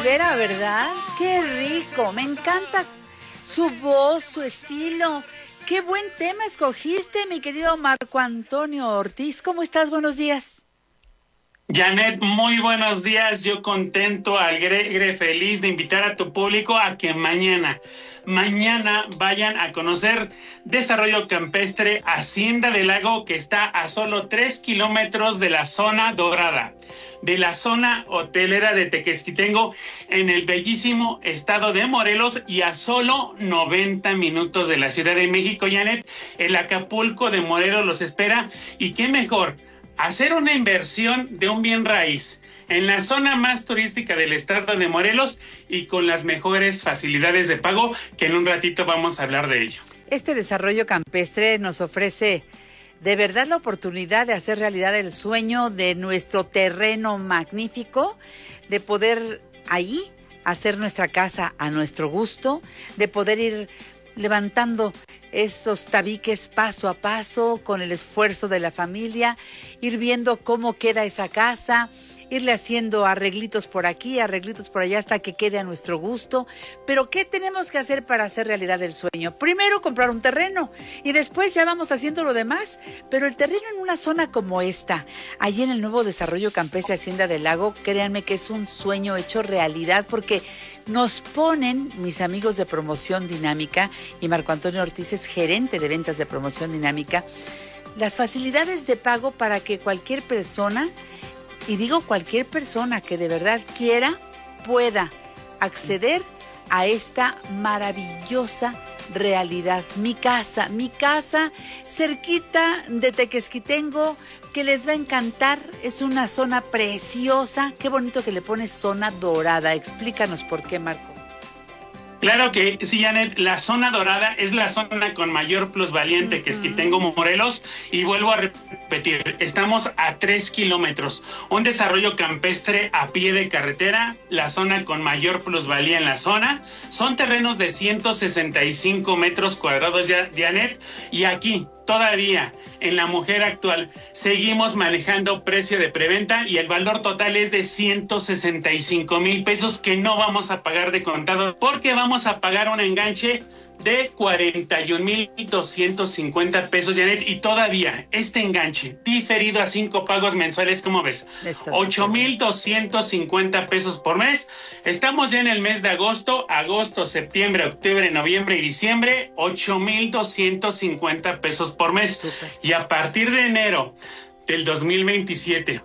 Rivera, ¿verdad? ¡Qué rico! Me encanta su voz, su estilo. ¡Qué buen tema escogiste, mi querido Marco Antonio Ortiz! ¿Cómo estás? Buenos días. Janet, muy buenos días. Yo contento, alegre, feliz de invitar a tu público a que mañana vayan a conocer Desarrollo Campestre Hacienda del Lago, que está a solo 3 kilómetros de la zona dorada, de la zona hotelera de Tequesquitengo, en el bellísimo estado de Morelos, y a solo 90 minutos de la Ciudad de México. Janet, el Acapulco de Morelos los espera, y qué mejor hacer una inversión de un bien raíz en la zona más turística del estado de Morelos y con las mejores facilidades de pago, que en un ratito vamos a hablar de ello. Este desarrollo campestre nos ofrece de verdad la oportunidad de hacer realidad el sueño de nuestro terreno magnífico, de poder ahí hacer nuestra casa a nuestro gusto, de poder ir levantando esos tabiques paso a paso con el esfuerzo de la familia, ir viendo cómo queda esa casa, irle haciendo arreglitos por aquí, arreglitos por allá hasta que quede a nuestro gusto. Pero ¿qué tenemos que hacer para hacer realidad el sueño? Primero comprar un terreno y después ya vamos haciendo lo demás. Pero el terreno en una zona como esta, allí en el nuevo Desarrollo Campestre Hacienda del Lago, créanme que es un sueño hecho realidad, porque nos ponen mis amigos de Promoción Dinámica, y Marco Antonio Ortiz es gerente de ventas de Promoción Dinámica, las facilidades de pago para que cualquier persona, y digo cualquier persona que de verdad quiera, pueda acceder a esta maravillosa realidad. Mi casa cerquita de Tequesquitengo, que les va a encantar. Es una zona preciosa. Qué bonito que le pones zona dorada. Explícanos por qué, Marco. Claro que sí, Janet, la zona dorada es la zona con mayor plusvalía en Tequesquitengo, Morelos, y vuelvo a repetir, estamos a 3 kilómetros, un desarrollo campestre a pie de carretera, la zona con mayor plusvalía en la zona, son terrenos de 165 metros cuadrados, Janet, y aquí todavía en La Mujer actual seguimos manejando precio de preventa y el valor total es de 165,000 pesos que no vamos a pagar de contado, porque vamos a pagar un enganche de 41,250 pesos, Janet, y todavía este enganche diferido a 5 pagos mensuales, ¿cómo ves? 8,250 pesos por mes. Estamos ya en el mes de agosto, septiembre, octubre, noviembre y diciembre, 8,250 pesos por mes. Súper. Y a partir de enero del 2027,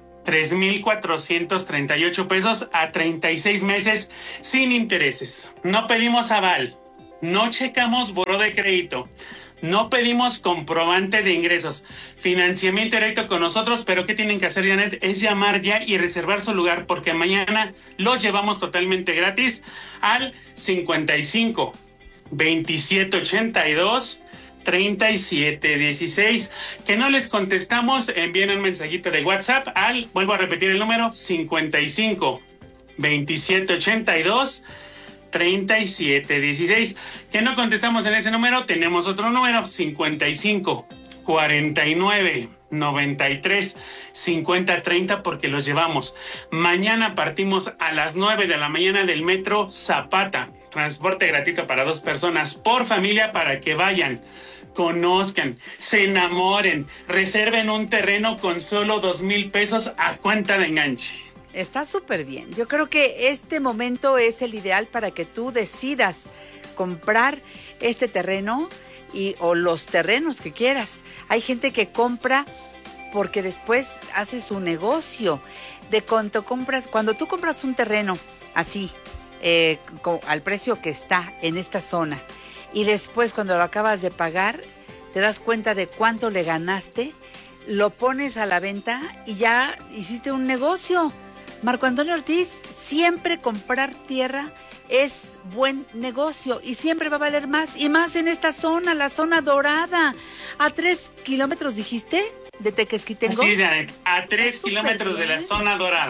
3,438 pesos a 36 meses sin intereses. No pedimos aval, no checamos buró de crédito, no pedimos comprobante de ingresos, financiamiento directo con nosotros. Pero ¿qué tienen que hacer, Janet? Es llamar ya y reservar su lugar, porque mañana los llevamos totalmente gratis al 55 27 82 37 16. Que no les contestamos, envíen un mensajito de WhatsApp al, vuelvo a repetir el número, 55 27 82 37 16. Que no contestamos en ese número, tenemos otro número, 55 49 93 50 30, porque los llevamos. Mañana partimos a las 9 de la mañana del metro Zapata, transporte gratuito para 2 personas por familia, para que vayan, conozcan, se enamoren, reserven un terreno con solo 2,000 pesos a cuenta de enganche. Está súper bien. Yo creo que este momento es el ideal para que tú decidas comprar este terreno o los terrenos que quieras. Hay gente que compra porque después hace su negocio. Cuando tú compras un terreno así, al precio que está en esta zona, y después cuando lo acabas de pagar, te das cuenta de cuánto le ganaste, lo pones a la venta y ya hiciste un negocio. Marco Antonio Ortiz, siempre comprar tierra es buen negocio y siempre va a valer más, y más en esta zona, la zona dorada. A 3 kilómetros, dijiste, de Tequesquitengo. Sí, Janet, a 3 kilómetros de la zona dorada.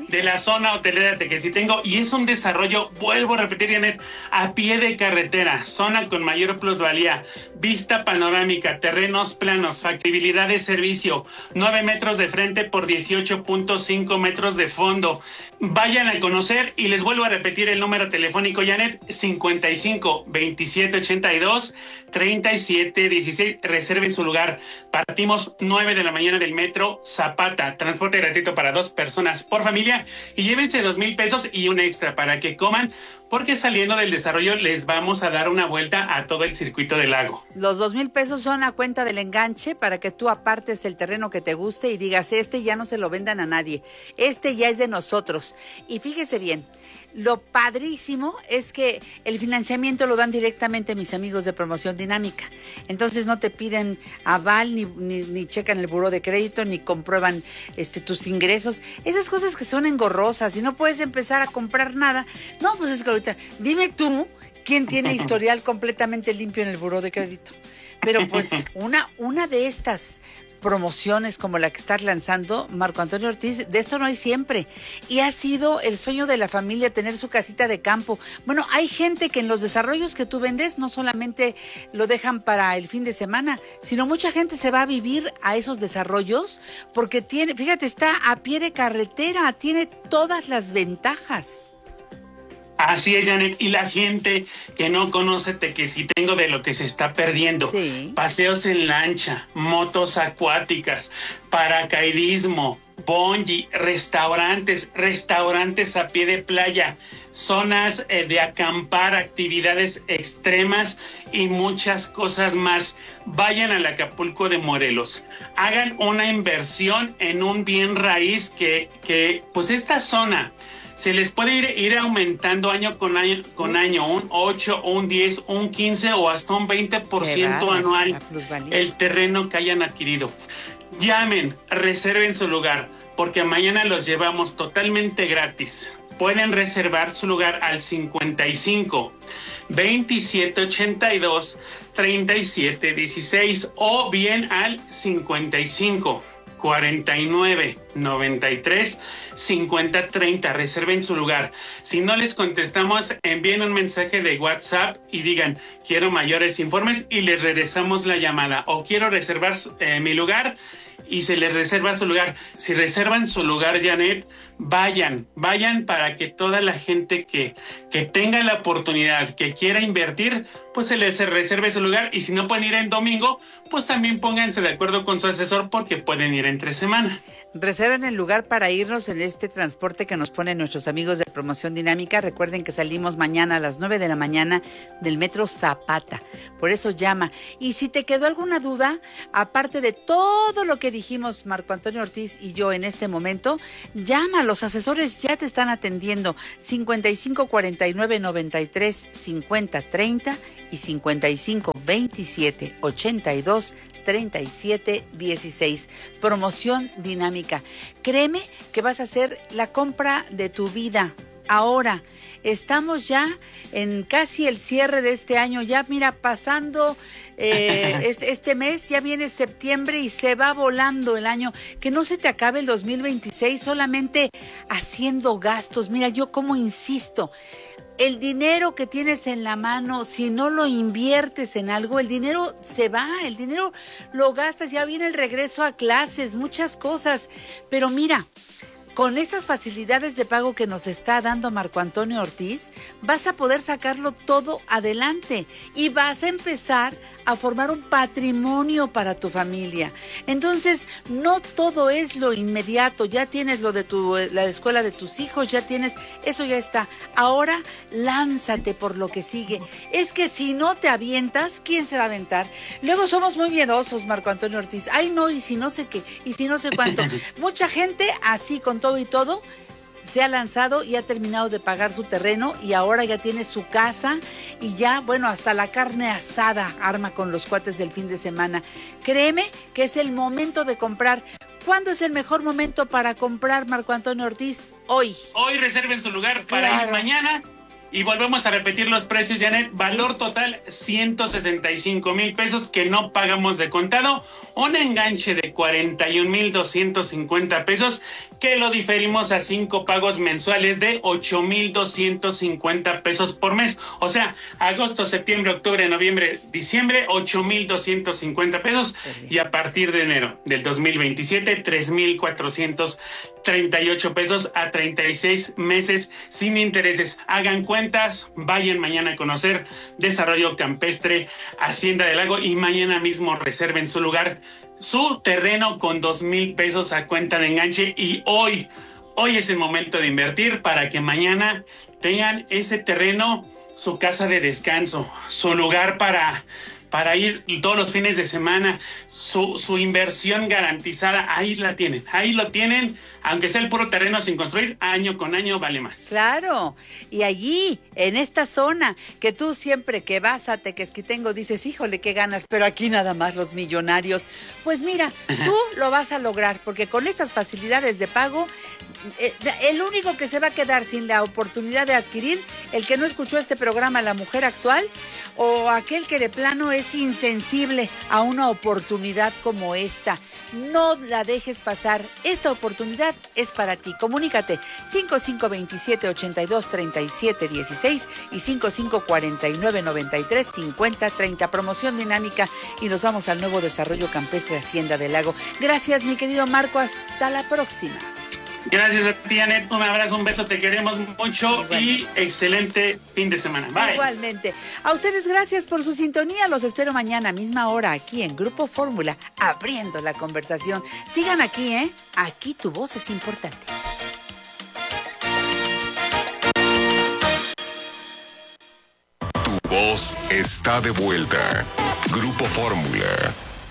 de la zona hotelera de Tequesitengo, y es un desarrollo, vuelvo a repetir, Janet, a pie de carretera, zona con mayor plusvalía, vista panorámica, terrenos planos, factibilidad de servicio, 9 metros de frente por 18.5 metros de fondo. Vayan a conocer, y les vuelvo a repetir el número telefónico, Janet, 55 27 82 37 16. Reserven su lugar. Partimos 9 de la mañana del metro Zapata, transporte gratuito para 2 personas por familia, y llévense 2,000 pesos y un extra para que coman, porque saliendo del desarrollo les vamos a dar una vuelta a todo el circuito del lago. Los 2,000 pesos son a cuenta del enganche para que tú apartes el terreno que te guste y digas, este ya no se lo vendan a nadie, este ya es de nosotros. Y fíjese bien, lo padrísimo es que el financiamiento lo dan directamente mis amigos de Promoción Dinámica. Entonces no te piden aval, ni checan el buró de crédito, ni comprueban tus ingresos. Esas cosas que son engorrosas y no puedes empezar a comprar nada. No, pues es que ahorita, dime tú, ¿quién tiene historial completamente limpio en el buró de crédito? Pero pues una de estas promociones como la que estás lanzando, Marco Antonio Ortiz, de esto no hay siempre. Y ha sido el sueño de la familia tener su casita de campo. Bueno, hay gente que en los desarrollos que tú vendes no solamente lo dejan para el fin de semana, sino mucha gente se va a vivir a esos desarrollos porque fíjate, está a pie de carretera, tiene todas las ventajas. Así es, Janet, y la gente que no conoce Tequesitengo de lo que se está perdiendo. Sí. Paseos en lancha, motos acuáticas, paracaidismo, bungee, restaurantes a pie de playa, zonas de acampar, actividades extremas y muchas cosas más. Vayan al Acapulco de Morelos, hagan una inversión en un bien raíz que pues esta zona se les puede ir aumentando año con año, un 8, un 10, un 15 o hasta un 20% anual el terreno que hayan adquirido. Llamen, reserven su lugar, porque mañana los llevamos totalmente gratis. Pueden reservar su lugar al 55 27 82 37 16 o bien al 55 49 93 50 30. Reserven su lugar. Si no les contestamos, envíen un mensaje de WhatsApp y digan, quiero mayores informes, y les regresamos la llamada. O quiero reservar mi lugar, y se les reserva su lugar. Si reservan su lugar, Janet, vayan para que toda la gente que tenga la oportunidad, que quiera invertir, pues se les reserve su lugar. Y si no pueden ir en domingo, pues también pónganse de acuerdo con su asesor, porque pueden ir entre semana. Reserven el lugar para irnos en este transporte que nos ponen nuestros amigos de Promoción Dinámica. Recuerden que salimos mañana a las 9 de la mañana del metro Zapata. Por eso llama. Y si te quedó alguna duda, aparte de todo lo que dijimos Marco Antonio Ortiz y yo en este momento, llama. Los asesores ya te están atendiendo. 55 49 93 50 30 y 55 27 82 37 16. Promoción Dinámica. Créeme que vas a hacer la compra de tu vida. Ahora, estamos ya en casi el cierre de este año. Ya mira, pasando este mes, ya viene septiembre y se va volando el año. Que no se te acabe el 2026 solamente haciendo gastos. Mira, yo como insisto, el dinero que tienes en la mano, si no lo inviertes en algo, el dinero se va, el dinero lo gastas, ya viene el regreso a clases, muchas cosas. Pero mira, con estas facilidades de pago que nos está dando Marco Antonio Ortiz, vas a poder sacarlo todo adelante y vas a empezar a formar un patrimonio para tu familia. Entonces, no todo es lo inmediato. Ya tienes lo de la escuela de tus hijos, ya tienes, eso ya está. Ahora, lánzate por lo que sigue. Es que si no te avientas, ¿quién se va a aventar? Luego somos muy miedosos, Marco Antonio Ortiz. Ay, no, y si no sé qué, y si no sé cuánto. Mucha gente, así con todo y todo, se ha lanzado y ha terminado de pagar su terreno y ahora ya tiene su casa y ya, bueno, hasta la carne asada arma con los cuates del fin de semana. Créeme que es el momento de comprar. ¿Cuándo es el mejor momento para comprar, Marco Antonio Ortiz? Hoy. Hoy reserven su lugar para ir mañana Y volvemos a repetir los precios, Janet. Valor total, 165,000 pesos que no pagamos de contado. Un enganche de 41,250 pesos que lo diferimos a 5 pagos mensuales de 8,250 pesos por mes. O sea, agosto, septiembre, octubre, noviembre, diciembre, 8,250 pesos. Y a partir de enero del 2027, 3,438 pesos a 36 meses sin intereses. Hagan cuentas, vayan mañana a conocer Desarrollo Campestre Hacienda del Lago y mañana mismo reserven su lugar, su terreno con 2,000 pesos a cuenta de enganche. Y hoy es el momento de invertir para que mañana tengan ese terreno, su casa de descanso, su lugar para ir todos los fines de semana, su inversión garantizada. Ahí la tienen, ahí lo tienen. Aunque sea el puro terreno sin construir, año con año vale más. Claro, y allí, en esta zona, que tú siempre que vas a Tequesquitengo dices, híjole, qué ganas, pero aquí nada más los millonarios. Pues mira, tú lo vas a lograr, porque con estas facilidades de pago, el único que se va a quedar sin la oportunidad de adquirir, el que no escuchó este programa, La Mujer Actual, o aquel que de plano es insensible a una oportunidad como esta. No la dejes pasar, esta oportunidad es para ti. Comunícate 5527-823716 y 5549-935030. Promoción dinámica y nos vamos al nuevo Desarrollo Campestre Hacienda del Lago. Gracias, mi querido Marco. Hasta la próxima. Gracias a ti, Janet. Un abrazo, un beso, te queremos mucho y excelente fin de semana. Bye. Igualmente. A ustedes gracias por su sintonía. Los espero mañana, misma hora, aquí en Grupo Fórmula, abriendo la conversación. Sigan aquí, ¿eh? Aquí tu voz es importante. Tu voz está de vuelta. Grupo Fórmula.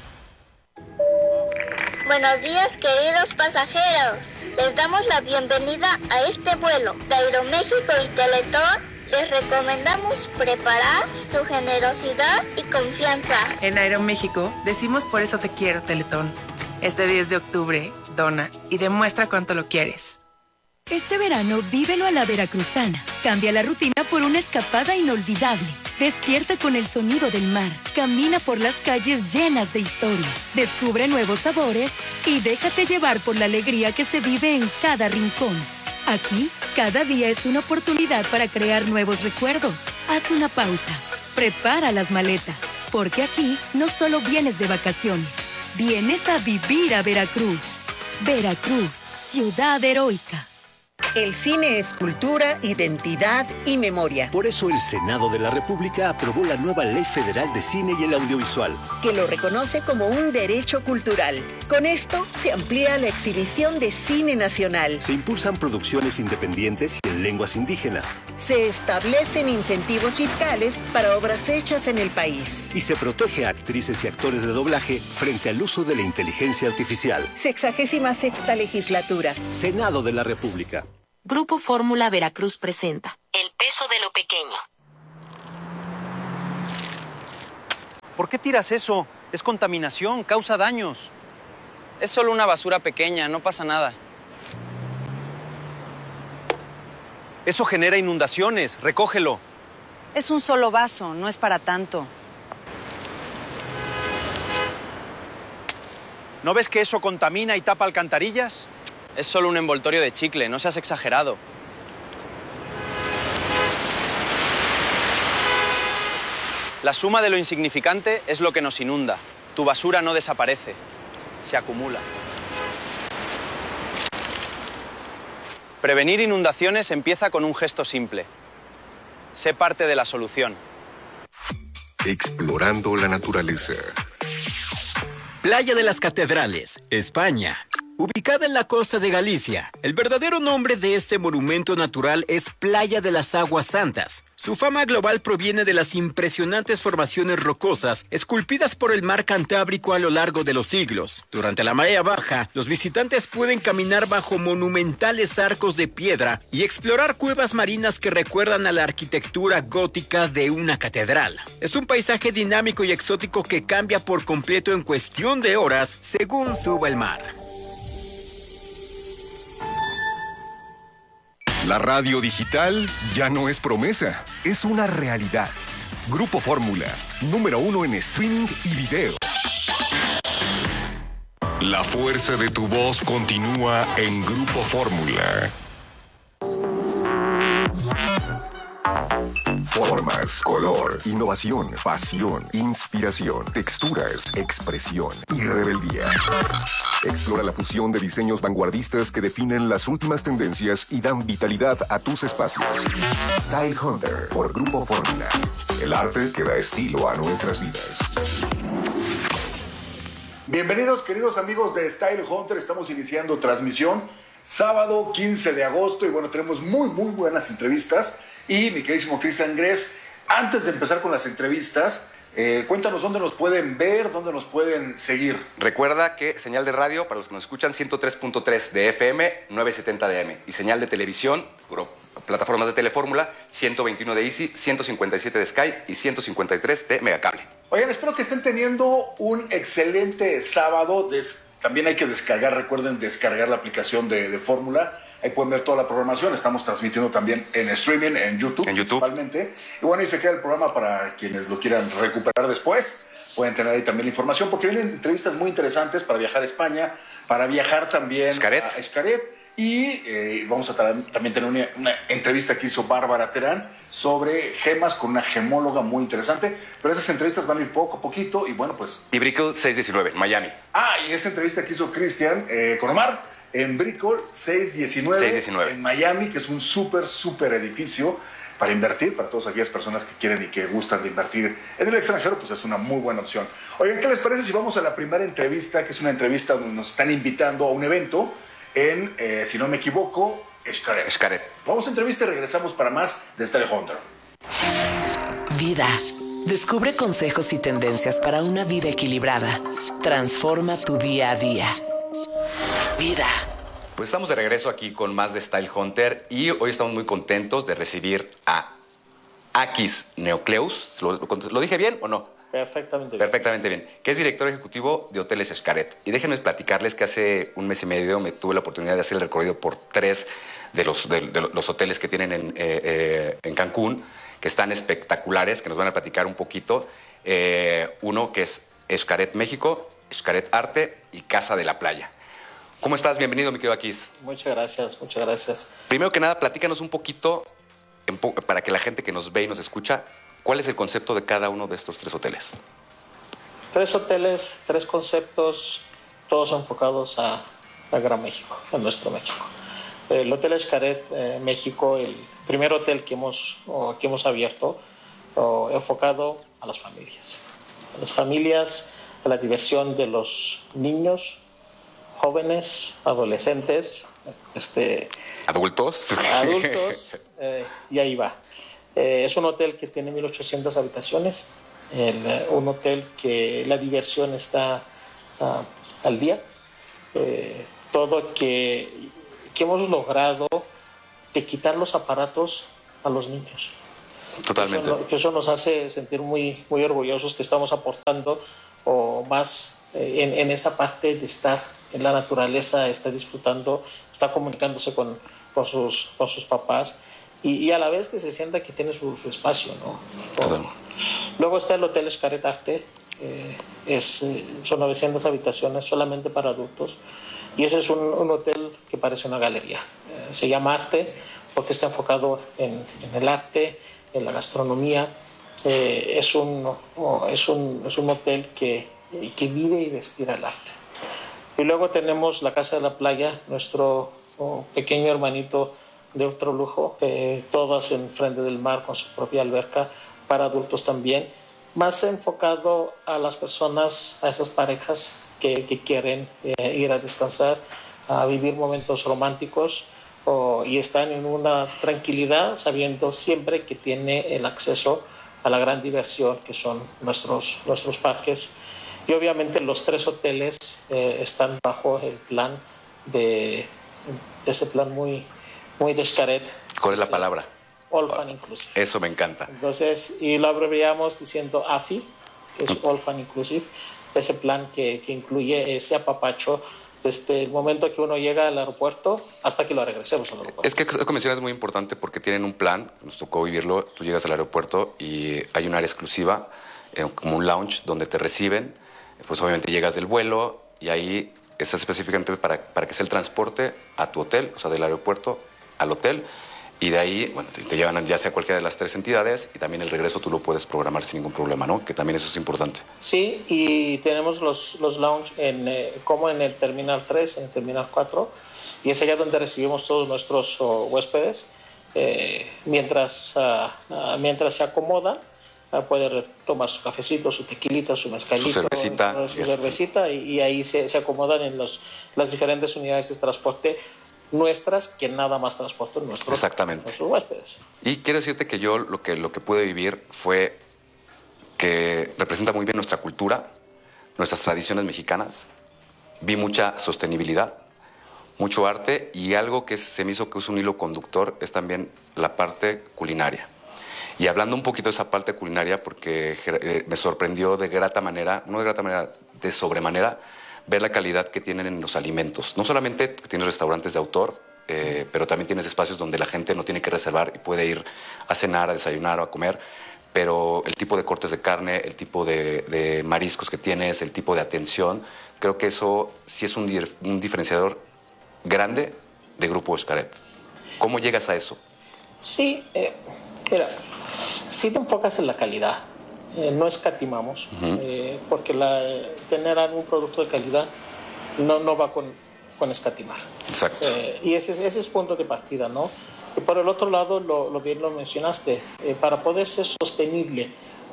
Buenos días, queridos pasajeros. Les damos la bienvenida a este vuelo de Aeroméxico y Teletón. Les recomendamos preparar su generosidad y confianza. En Aeroméxico decimos por eso te quiero, Teletón. Este 10 de octubre, dona y demuestra cuánto lo quieres. Este verano, vívelo a la veracruzana. Cambia la rutina por una escapada inolvidable. Despierta con el sonido del mar. Camina por las calles llenas de historia. Descubre nuevos sabores y déjate llevar por la alegría que se vive en cada rincón. Aquí, cada día es una oportunidad para crear nuevos recuerdos. Haz una pausa. Prepara las maletas. Porque aquí no solo vienes de vacaciones. Vienes a vivir a Veracruz. Veracruz, ciudad heroica. El cine es cultura, identidad y memoria. Por eso el Senado de la República aprobó la nueva Ley Federal de Cine y el Audiovisual, que lo reconoce como un derecho cultural. Con esto se amplía la exhibición de cine nacional. Se impulsan producciones independientes y en lenguas indígenas. Se establecen incentivos fiscales para obras hechas en el país. Y se protege a actrices y actores de doblaje frente al uso de la inteligencia artificial. 66ª legislatura. Senado de la República. Grupo Fórmula Veracruz presenta El peso de lo pequeño. ¿Por qué tiras eso? Es contaminación, causa daños. Es solo una basura pequeña, no pasa nada. Eso genera inundaciones, recógelo. Es un solo vaso, no es para tanto. ¿No ves que eso contamina y tapa alcantarillas? Es solo un envoltorio de chicle, no seas exagerado. La suma de lo insignificante es lo que nos inunda. Tu basura no desaparece, se acumula. Prevenir inundaciones empieza con un gesto simple. Sé parte de la solución. Explorando la naturaleza. Playa de las Catedrales, España. Ubicada en la costa de Galicia, el verdadero nombre de este monumento natural es Playa de las Aguas Santas. Su fama global proviene de las impresionantes formaciones rocosas esculpidas por el mar Cantábrico a lo largo de los siglos. Durante la marea baja, los visitantes pueden caminar bajo monumentales arcos de piedra y explorar cuevas marinas que recuerdan a la arquitectura gótica de una catedral. Es un paisaje dinámico y exótico que cambia por completo en cuestión de horas según suba el mar. La radio digital ya no es promesa, es una realidad. Grupo Fórmula, número 1 en streaming y video. La fuerza de tu voz continúa en Grupo Fórmula. Formas, color, innovación, pasión, inspiración, texturas, expresión y rebeldía. Explora la fusión de diseños vanguardistas que definen las últimas tendencias y dan vitalidad a tus espacios. Style Hunter por Grupo Fórmula. El arte que da estilo a nuestras vidas. Bienvenidos, queridos amigos de Style Hunter. Estamos iniciando transmisión sábado 15 de agosto y bueno, tenemos muy buenas entrevistas. Y mi queridísimo Cristian Gress, antes de empezar con las entrevistas, cuéntanos dónde nos pueden ver, dónde nos pueden seguir. Recuerda que señal de radio, para los que nos escuchan, 103.3 de FM, 970 de AM. Y señal de televisión, plataformas de Telefórmula, 121 de Easy, 157 de Sky y 153 de Megacable. Oigan, espero que estén teniendo un excelente sábado. También hay que descargar, recuerden descargar la aplicación de Fórmula. Ahí pueden ver toda la programación. Estamos transmitiendo también en streaming, en YouTube principalmente. Y bueno, ahí se queda el programa para quienes lo quieran recuperar después. Pueden tener ahí también la información, porque vienen entrevistas muy interesantes para viajar a España, para viajar también a Xcaret. Y vamos a también tener una entrevista que hizo Bárbara Terán sobre gemas con una gemóloga muy interesante. Pero esas entrevistas van a ir poco a poquito y bueno, pues... Y Brickell 619, Miami. Y esa entrevista que hizo Cristian con Omar en Brickell 619 en Miami, que es un súper edificio para invertir, para todas aquellas personas que quieren y que gustan de invertir en el extranjero, pues es una muy buena opción. Oigan, ¿qué les parece si vamos a la primera entrevista, que es una entrevista donde nos están invitando a un evento en, si no me equivoco, Xcaret? Vamos a entrevista y regresamos para más de Style Hunter. Vida. Descubre consejos y tendencias para una vida equilibrada. Transforma tu día a día. Vida. Pues estamos de regreso aquí con más de Style Hunter y hoy estamos muy contentos de recibir a Akis Neocleus. ¿Lo dije bien o no? Perfectamente bien. Que es director ejecutivo de Hoteles Xcaret. Y déjenme platicarles que hace un mes y medio me tuve la oportunidad de hacer el recorrido por 3 de los hoteles que tienen en Cancún, que están espectaculares, que nos van a platicar un poquito. Uno que es Xcaret México, Xcaret Arte y Casa de la Playa. ¿Cómo estás? Bienvenido, mi querido Akis. Muchas gracias. Primero que nada, platícanos un poquito, para que la gente que nos ve y nos escucha, ¿cuál es el concepto de cada uno de estos 3 hoteles? 3 hoteles, 3 conceptos, todos enfocados a Gran México, a nuestro México. El Hotel Xcaret México, el primer hotel que hemos abierto, enfocado a las familias. A la diversión de los niños, jóvenes, adolescentes, adultos, y ahí va. Es un hotel que tiene 1,800 habitaciones, un hotel que la diversión está al día. Todo que hemos logrado de quitar los aparatos a los niños. Totalmente. Que eso nos hace sentir muy orgullosos que estamos aportando o más en esa parte de estar en la naturaleza, está disfrutando, está comunicándose con sus papás y a la vez que se sienta que tiene su espacio, ¿no? Luego está el Hotel Xcaret Arte, son 900 habitaciones solamente para adultos y ese es un hotel que parece una galería. Se llama Arte porque está enfocado en el arte, en la gastronomía. Es un hotel que vive y respira el arte. Y luego tenemos la Casa de la Playa, nuestro pequeño hermanito de otro lujo, todas enfrente del mar con su propia alberca, para adultos también, más enfocado a las personas, a esas parejas que quieren ir a descansar, a vivir momentos románticos y están en una tranquilidad sabiendo siempre que tiene el acceso a la gran diversión que son nuestros parques. Y obviamente los 3 hoteles están bajo el plan de ese plan muy de Xcaret. ¿Cuál es la palabra? All Fun Inclusive. Eso me encanta. Entonces, y lo abreviamos diciendo AFI, que es All Fun Inclusive, ese plan que incluye ese apapacho desde el momento que uno llega al aeropuerto hasta que lo regresemos al aeropuerto. Es que eso que mencionas es muy importante porque tienen un plan, nos tocó vivirlo, tú llegas al aeropuerto y hay un área exclusiva, como un lounge donde te reciben, pues obviamente llegas del vuelo y ahí está específicamente para que sea el transporte a tu hotel, o sea, del aeropuerto al hotel, y de ahí, bueno, te llevan ya sea cualquiera de las 3 entidades y también el regreso tú lo puedes programar sin ningún problema, ¿no? Que también eso es importante. Sí, y tenemos los lounge como en el Terminal 3, en el Terminal 4, y es allá donde recibimos todos nuestros huéspedes. Mientras se acomodan, puede tomar su cafecito, su tequilita, su mezcalito, su cervecita, y ahí se acomodan en las diferentes unidades de transporte nuestras, que nada más transportan nuestros huéspedes. Y quiero decirte que yo lo que pude vivir fue que representa muy bien nuestra cultura, nuestras tradiciones mexicanas. Vi mucha sostenibilidad, mucho arte, y algo que se me hizo que es un hilo conductor es también la parte culinaria. Y hablando un poquito de esa parte culinaria, porque me sorprendió de grata manera, no de grata manera, de sobremanera, ver la calidad que tienen en los alimentos. No solamente tienes restaurantes de autor, pero también tienes espacios donde la gente no tiene que reservar y puede ir a cenar, a desayunar o a comer, pero el tipo de cortes de carne, el tipo de mariscos que tienes, el tipo de atención, creo que eso sí es un diferenciador grande de Grupo Xcaret. ¿Cómo llegas a eso? Sí, mira, si te enfocas en la calidad, no escatimamos, porque tener algún producto de calidad no va con escatimar. Exacto. Y ese es punto de partida, ¿no? Y por el otro lado, bien lo mencionaste, para poder ser sostenible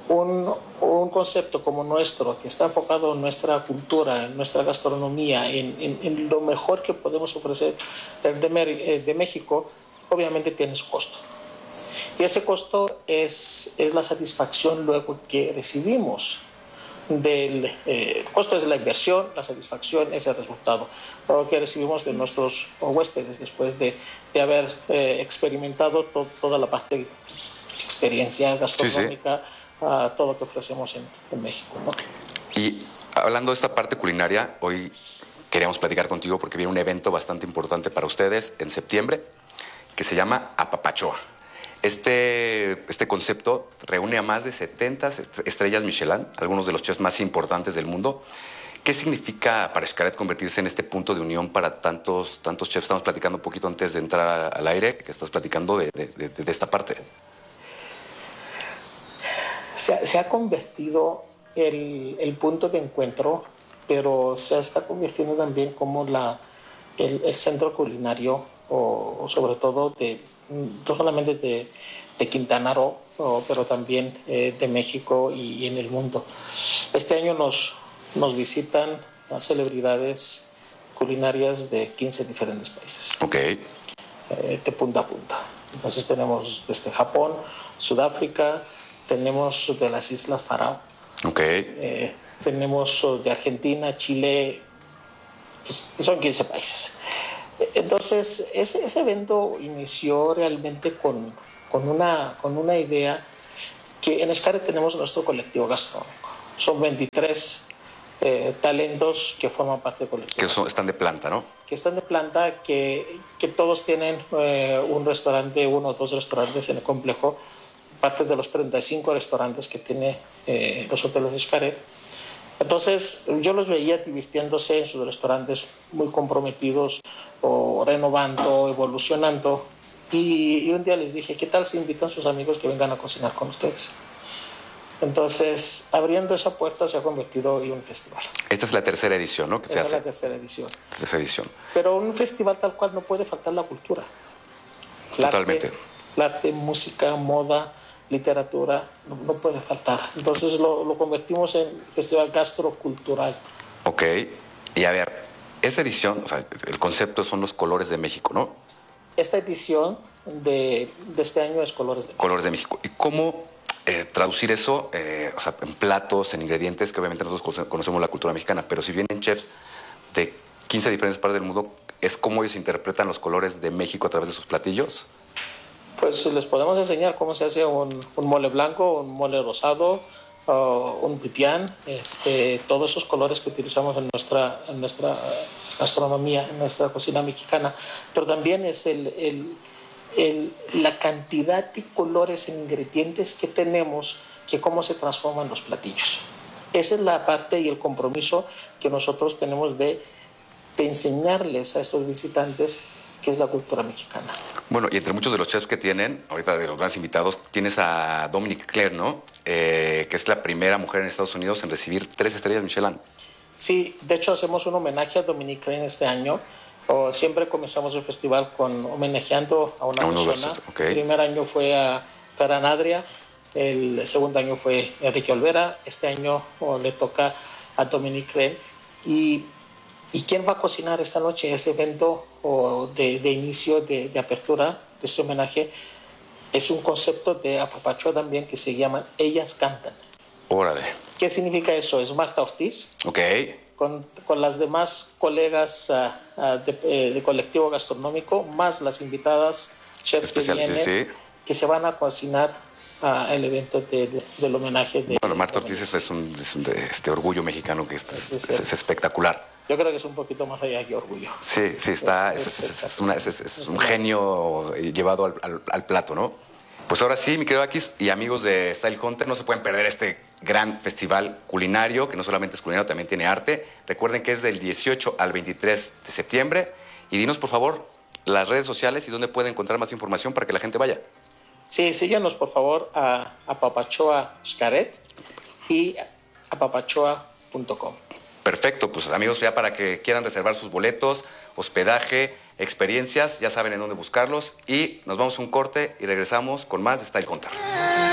un concepto como nuestro, que está enfocado en nuestra cultura, en nuestra gastronomía, en lo mejor que podemos ofrecer de México, obviamente tiene su costo. Y ese costo es la satisfacción luego que recibimos. El costo es la inversión, la satisfacción es el resultado. Lo que recibimos de nuestros huéspedes después de haber experimentado toda la parte de experiencia gastronómica, todo lo que ofrecemos en México, ¿no? Y hablando de esta parte culinaria, hoy queríamos platicar contigo porque viene un evento bastante importante para ustedes en septiembre que se llama Apapachoa. Este concepto reúne a más de 70 estrellas Michelin, algunos de los chefs más importantes del mundo. ¿Qué significa para Xcaret convertirse en este punto de unión para tantos chefs? Estamos platicando un poquito antes de entrar al aire, que estás platicando de esta parte. Se ha convertido el punto de encuentro, pero se está convirtiendo también como el centro culinario, o sobre todo no solamente de Quintana Roo, pero también de México y en el mundo. Este año nos visitan las celebridades culinarias de 15 diferentes países. Ok. De punta a punta. Entonces tenemos desde Japón, Sudáfrica, tenemos de las Islas Faroe. Ok. Tenemos de Argentina, Chile, pues son 15 países. Entonces, ese evento inició realmente con una idea que en Xcaret tenemos nuestro colectivo gastronómico. Son 23 talentos que forman parte del colectivo. Que están de planta, ¿no? Que están de planta, que todos tienen un restaurante, 1 o 2 restaurantes en el complejo, parte de los 35 restaurantes que tiene los hoteles de Xcaret. Entonces yo los veía divirtiéndose en sus restaurantes, muy comprometidos, o renovando, evolucionando, y un día les dije, ¿qué tal si invitan a sus amigos que vengan a cocinar con ustedes? Entonces, abriendo esa puerta se ha convertido en un festival. Esta es la tercera edición, ¿no? Esta es la tercera edición. Tercera edición. Pero un festival tal cual no puede faltar la cultura. Totalmente. El arte, música, moda, literatura, no puede faltar. Entonces lo convertimos en festival gastrocultural. Ok. Y a ver, esta edición, o sea, el concepto son los colores de México, ¿no? Esta edición de este año es Colores de México. Colores de México. ¿Y cómo traducir eso, o sea, en platos, en ingredientes, que obviamente nosotros conocemos la cultura mexicana, pero si vienen chefs de 15 diferentes partes del mundo, ¿es cómo ellos interpretan los colores de México a través de sus platillos? Pues les podemos enseñar cómo se hace un mole blanco, un mole rosado, un pipián, todos esos colores que utilizamos en nuestra gastronomía, en nuestra cocina mexicana, pero también es la cantidad de colores e ingredientes que tenemos, que cómo se transforman los platillos. Esa es la parte y el compromiso que nosotros tenemos de enseñarles a estos visitantes qué es la cultura mexicana. Bueno, y entre muchos de los chefs que tienen, ahorita de los grandes invitados, tienes a Dominique Claire, ¿no? Que es la primera mujer en Estados Unidos en recibir 3 estrellas Michelin. Sí, de hecho hacemos un homenaje a Dominique Claire este año. Siempre comenzamos el festival homenajeando a una persona. Okay. El primer año fue a Ferran Adrià, el segundo año fue Enrique Olvera, este año le toca a Dominique Claire. ¿Y quién va a cocinar esta noche? Ese evento de inicio, de apertura de este homenaje, es un concepto de Apapachua también que se llama Ellas Cantan. Órale. ¿Qué significa eso? Es Marta Ortiz. Ok. Con las demás colegas de colectivo gastronómico, más las invitadas chefs especiales, que vienen, que se van a cocinar el evento del homenaje. Bueno, Marta Ortiz es un orgullo mexicano que es espectacular. Yo creo que es un poquito más allá que orgullo. Sí, es un genio llevado al plato, ¿no? Pues ahora sí, mi querido Akis y amigos de Style Hunter, no se pueden perder este gran festival culinario, que no solamente es culinario, también tiene arte. Recuerden que es del 18 al 23 de septiembre. Y dinos, por favor, las redes sociales y dónde pueden encontrar más información para que la gente vaya. Sí, síganos, por favor, a Apapachua Xcaret y apapachoa.com. Perfecto, pues amigos, ya para que quieran reservar sus boletos, hospedaje, experiencias, ya saben en dónde buscarlos. Y nos vamos a un corte y regresamos con más de Style Hunter.